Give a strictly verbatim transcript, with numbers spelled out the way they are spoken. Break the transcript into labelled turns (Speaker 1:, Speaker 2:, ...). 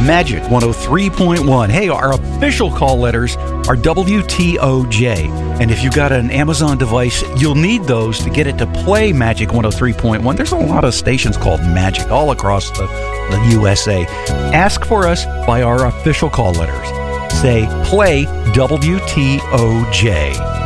Speaker 1: Magic one oh three point one. Hey, our official call letters are W T O J. And if you've got an Amazon device, you'll need those to get it to play Magic one oh three point one. There's a lot of stations called Magic all across the, the U S A. Ask for us by our official call letters. Say, play W T O J.